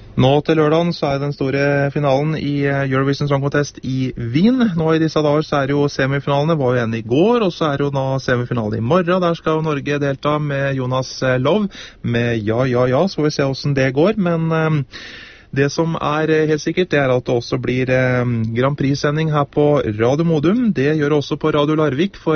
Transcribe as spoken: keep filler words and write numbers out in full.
Nå til lørdagen så er den store finalen i Eurovision Song Contest i Wien. Nå i disse dager så er jo semifinalene, var jo en i går, og så er jo nå semifinale i morgen. Der skal jo Norge delta med Jonas Love, med Ja, ja, ja, så får vi se hvordan det går. Men um, det som er helt sikkert, det er at det også blir um, Grand Prix-sending her på Radio Modum. Det gjør også på Radio Larvik, for